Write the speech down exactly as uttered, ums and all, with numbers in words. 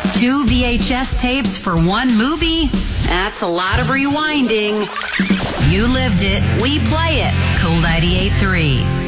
Two V H S tapes for one movie? That's a lot of rewinding. You lived it. We play it. Cool ninety-eight point three.